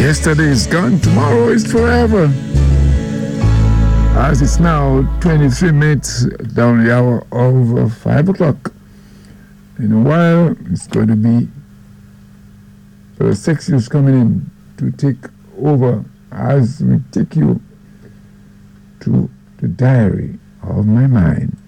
Yesterday is gone, tomorrow is forever. As it's now 23 minutes down the hour of 5 o'clock. In a while, it's going to be Sex News coming in to take over as we take you to the diary of my mind.